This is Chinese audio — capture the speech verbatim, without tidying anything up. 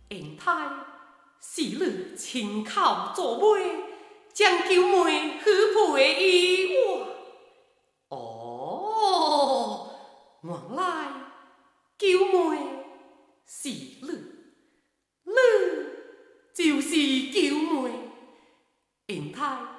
英太是你亲口做媒，将九妹许配于我。哦，原来九妹是你，你就是九妹。英太